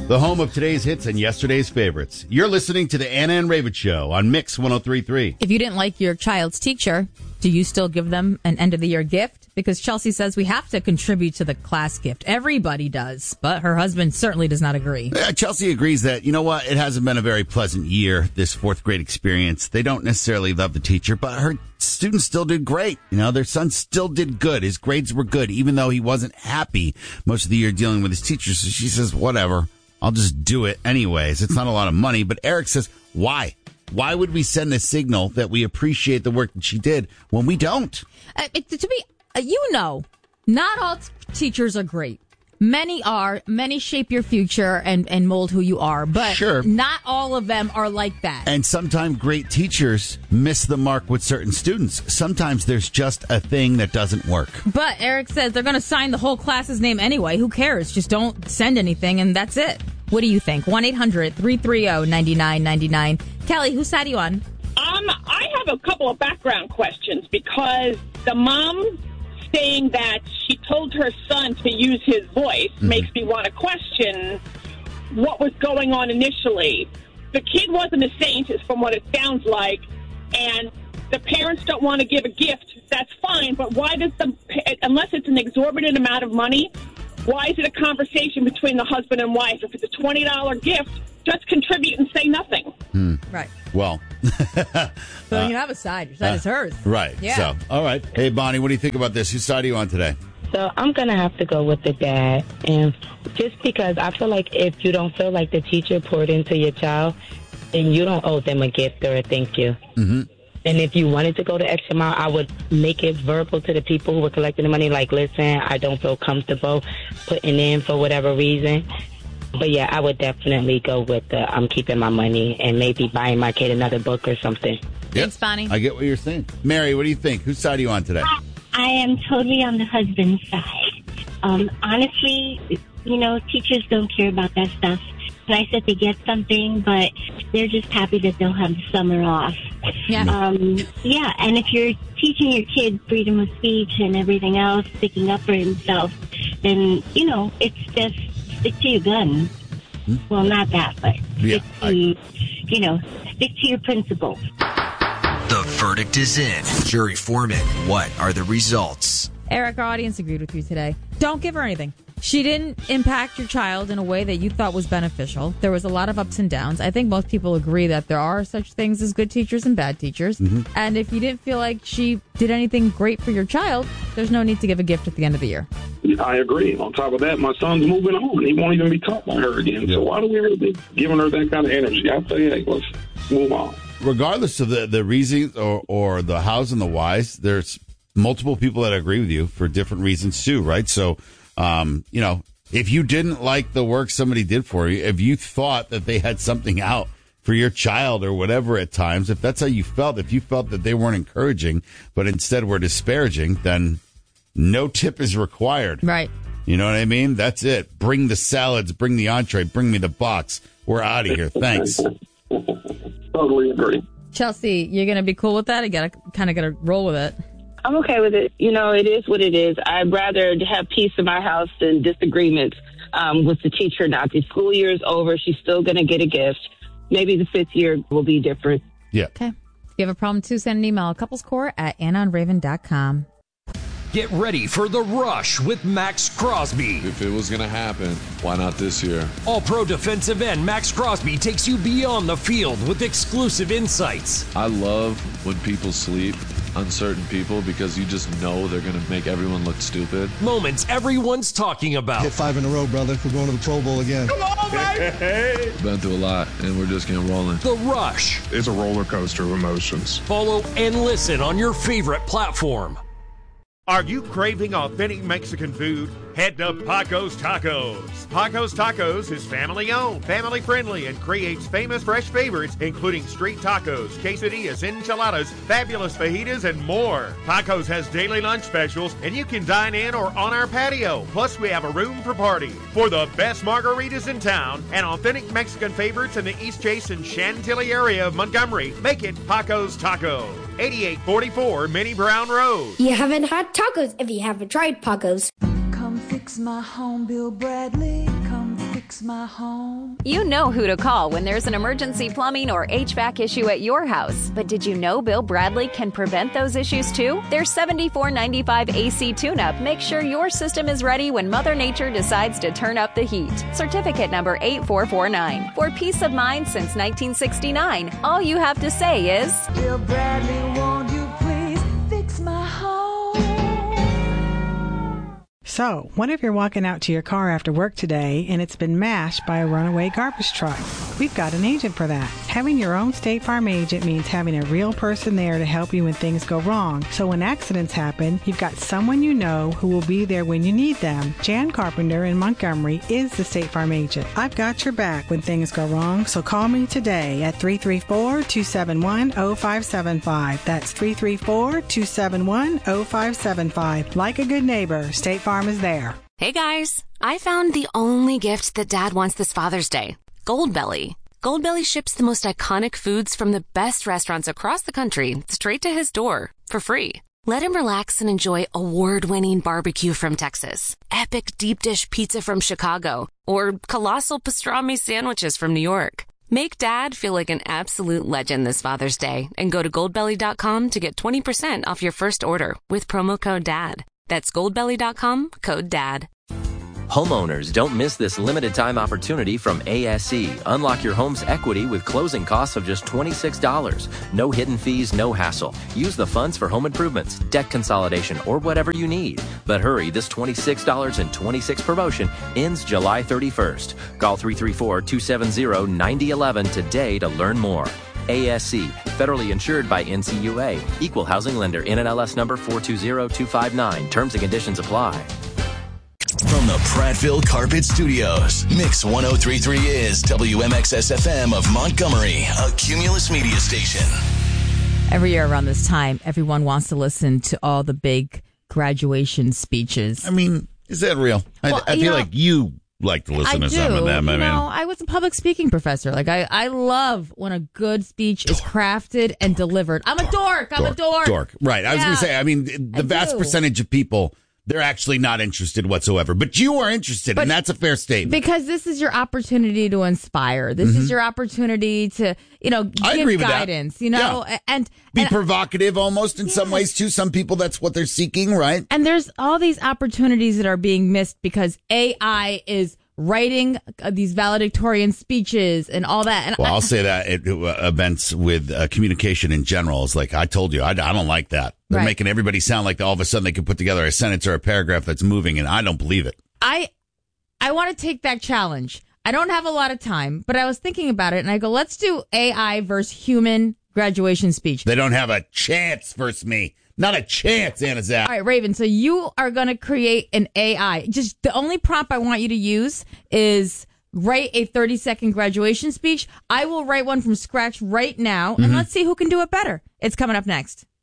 The home of today's hits and yesterday's favorites. You're listening to the Anna and Raven Show on Mix 103.3. If you didn't like your child's teacher, do you still give them an end-of-the-year gift? Because Chelsea says we have to contribute to the class gift. Everybody does, but her husband certainly does not agree. Chelsea agrees that, you know what, it hasn't been a very pleasant year, this fourth grade experience. They don't necessarily love the teacher, but her students still did great. You know, their son still did good. His grades were good, even though he wasn't happy most of the year dealing with his teacher. So she says, whatever, I'll just do it anyways. It's not a lot of money. But Eric says, why? Why would we send a signal that we appreciate the work that she did when we don't? Not all teachers are great. Many are. Many shape your future and mold who you are. But sure, not all of them are like that. And sometimes great teachers miss the mark with certain students. Sometimes there's just a thing that doesn't work. But Eric says they're going to sign the whole class's name anyway. Who cares? Just don't send anything, and that's it. What do you think? 1-800-330-9999. Kelly, whose side are you on? I have a couple of background questions because the mom saying that she told her son to use his voice makes me want to question what was going on initially. The kid wasn't a saint, is from what it sounds like, and the parents don't want to give a gift. That's fine, but why does unless it's an exorbitant amount of money, why is it a conversation between the husband and wife? If it's a $20 gift, just contribute and say nothing. Right. Well. So you have a side. Your side is hers. Right. Yeah. So, all right. Hey, Bonnie, what do you think about this? Whose side are you on today? So I'm going to have to go with the dad. And just because I feel like if you don't feel like the teacher poured into your child, then you don't owe them a gift or a thank you. Mm-hmm. And if you wanted to go the extra mile, I would make it verbal to the people who were collecting the money. Like, listen, I don't feel comfortable putting in for whatever reason. But, yeah, I would definitely go with the I'm keeping my money and maybe buying my kid another book or something. Thanks, Bonnie. I get what you're saying. Mary, what do you think? Whose side are you on today? I am totally on the husband's side. Honestly, teachers don't care about that stuff. Nice that they get something, but they're just happy that they'll have the summer off. Yeah. And if you're teaching your kid freedom of speech and everything else, sticking up for himself, then, it's just stick to your guns. Well, not that, but stick to your principles. The verdict is in. Jury foreman, what are the results? Eric, our audience agreed with you today. Don't give her anything. She didn't impact your child in a way that you thought was beneficial. There was a lot of ups and downs. I think most people agree that there are such things as good teachers and bad teachers. Mm-hmm. And if you didn't feel like she did anything great for your child, there's no need to give a gift at the end of the year. I agree. On top of that, my son's moving on. He won't even be taught by her again. Yeah. So why do we really be giving her that kind of energy? I say, hey, let's move on. Regardless of the reasons or the hows and the whys, there's multiple people that agree with you for different reasons too, right? So, if you didn't like the work somebody did for you, if you thought that they had something out for your child or whatever at times, if that's how you felt, if you felt that they weren't encouraging, but instead were disparaging, then no tip is required. Right. You know what I mean? That's it. Bring the salads, bring the entree, bring me the box. We're out of here. Thanks. Totally agree. Chelsea, you're going to be cool with that? I got to roll with it. I'm okay with it. It is what it is. I'd rather have peace in my house than disagreements with the teacher. Now, if the school year is over, she's still going to get a gift. Maybe the fifth year will be different. Yeah. Okay. If you have a problem, too, send an email, couplescore@AnnaandRaven.com. Get ready for The Rush with Max Crosby. If it was going to happen, why not this year? All-pro defensive end Max Crosby takes you beyond the field with exclusive insights. I love when people sleep, uncertain people, because you just know they're going to make everyone look stupid. Moments everyone's talking about. Hit 5 in a row, brother. We're going to the Pro Bowl again. Come on, baby! Been through a lot, and we're just getting rolling. The Rush. It's a roller coaster of emotions. Follow and listen on your favorite platform. Are you craving authentic Mexican food? Head to Paco's Tacos. Paco's Tacos is family-owned, family-friendly, and creates famous fresh favorites, including street tacos, quesadillas, enchiladas, fabulous fajitas, and more. Paco's has daily lunch specials, and you can dine in or on our patio. Plus, we have a room for parties. For the best margaritas in town and authentic Mexican favorites in the East Chase and Chantilly area of Montgomery, make it Paco's Tacos. 8844 Minnie Brown Road. You haven't had tacos if you haven't tried Paco's. Come fix my home, Bill Bradley. Come fix fix my home. You know who to call when there's an emergency plumbing or HVAC issue at your house. But did you know Bill Bradley can prevent those issues too? Their $74.95 AC tune-up makes sure your system is ready when Mother Nature decides to turn up the heat. Certificate number 8449. For peace of mind since 1969, all you have to say is, Bill Bradley, won't you please fix my home? So, what if you're walking out to your car after work today and it's been mashed by a runaway garbage truck? We've got an agent for that. Having your own State Farm agent means having a real person there to help you when things go wrong. So when accidents happen, you've got someone you know who will be there when you need them. Jan Carpenter in Montgomery is the State Farm agent. I've got your back when things go wrong, so call me today at 334-271-0575. That's 334-271-0575. Like a good neighbor, State Farm is there. Hey guys, I found the only gift that Dad wants this Father's Day. Goldbelly. Goldbelly ships the most iconic foods from the best restaurants across the country straight to his door for free. Let him relax and enjoy award-winning barbecue from Texas, epic deep dish pizza from Chicago, or colossal pastrami sandwiches from New York. Make Dad feel like an absolute legend this Father's Day and go to goldbelly.com to get 20% off your first order with promo code DAD. That's goldbelly.com, code DAD. Homeowners, don't miss this limited time opportunity from ASE. Unlock your home's equity with closing costs of just $26. No hidden fees, no hassle. Use the funds for home improvements, debt consolidation, or whatever you need. But hurry, this $26.26 promotion ends July 31st. Call 334-270-9011 today to learn more. ASC, federally insured by NCUA. Equal housing lender, NMLS number 420259. Terms and conditions apply. From the Prattville Carpet Studios, Mix 103.3 is WMXS FM of Montgomery, a Cumulus media station. Every year around this time, everyone wants to listen to all the big graduation speeches. I mean, is that real? I feel like you like to listen to some of them. I was a public speaking professor. Like, I love when a good speech is crafted and delivered. I'm a dork. I'm a dork. Right. I was going to say, I mean, the vast percentage of people, they're actually not interested whatsoever. But you are interested, and that's a fair statement. Because this is your opportunity to inspire. This is your opportunity to, give guidance, and be provocative almost in some ways, too. Some people, that's what they're seeking, right? And there's all these opportunities that are being missed because AI is writing these valedictorian speeches and all that. And I'll say that at events with communication in general is like, I told you, I don't like that. They're making everybody sound like all of a sudden they can put together a sentence or a paragraph that's moving, and I don't believe it. I want to take that challenge. I don't have a lot of time, but I was thinking about it, and I go, let's do AI versus human graduation speech. They don't have a chance versus me. Not a chance, Anna Zapp. All right, Raven, so you are going to create an AI. Just the only prompt I want you to use is write a 30-second graduation speech. I will write one from scratch right now, and let's see who can do it better. It's coming up next.